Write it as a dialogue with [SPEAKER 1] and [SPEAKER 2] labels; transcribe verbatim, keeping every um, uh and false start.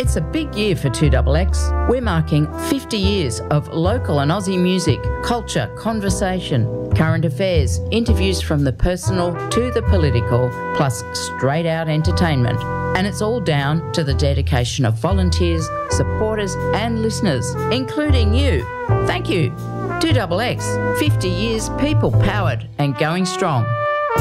[SPEAKER 1] It's a big year for two X X. We're marking fifty years of local and Aussie music, culture, conversation, current affairs, interviews from the personal to the political, plus straight out entertainment. And it's all down to the dedication of volunteers, supporters and listeners, including you. Thank you. two X X, fifty years people powered and going strong.